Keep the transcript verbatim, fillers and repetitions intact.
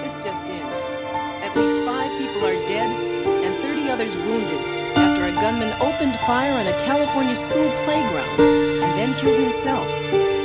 This just in. At least five people are dead and thirty others wounded after a gunman opened fire on a California school playground and then killed himself.